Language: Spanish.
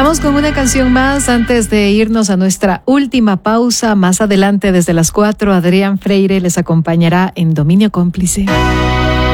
Vamos con una canción más antes de irnos a nuestra última pausa. Más adelante, desde las 4, Adrián Freire les acompañará en Dominio Cómplice.